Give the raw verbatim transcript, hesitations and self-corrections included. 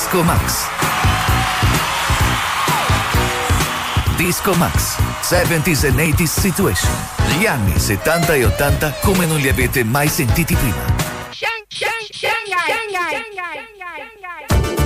Disco Max. Disco Max, seventies and eighties Situation. Gli anni settanta e ottanta come non li avete mai sentiti prima. Shanghai. Shanghai. Shanghai.